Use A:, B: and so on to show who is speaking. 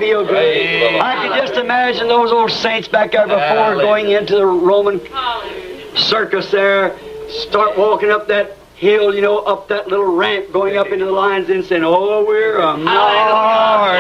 A: feel good. I can just imagine those old saints back there before going into the Roman circus there, start walking up that hill, you know, up that little ramp, going up into the lines and saying, oh, we're a Lord.